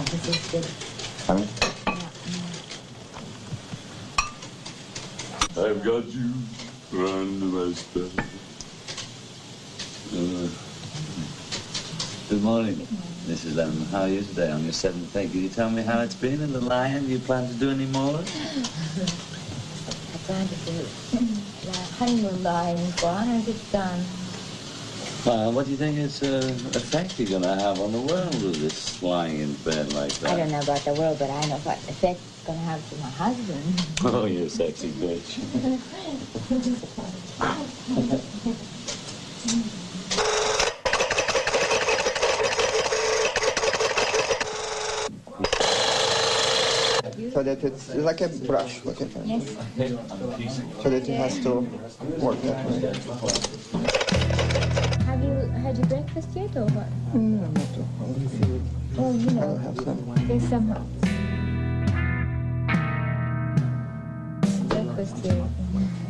this is good. Honey? Yeah. I've got you around my spell. Good morning, Mrs. Lemon. How are you today on your 7th day? Can you tell me how it's been in the Lion? Do you plan to do any more? I plan to do the honeymoon line once it's done. Well, what do you think it's effect you're going to have on the world with this lying in bed like that? I don't know about the world, but I know what effect it's going to have to my husband. Oh, you sexy bitch. So that it's like a brush, like a Yes. so that it has to work that way. Have you had your breakfast yet or what? Not too hungry. If you Oh, you know, I'll have some. there's some breakfast here.